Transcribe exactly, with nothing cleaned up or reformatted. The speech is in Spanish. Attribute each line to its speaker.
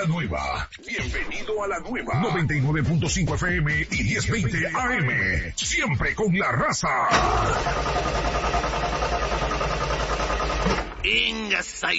Speaker 1: la nueva. Bienvenido a la nueva. noventa y nueve punto cinco F M y diez veinte A M. Siempre con la raza.
Speaker 2: Ingas,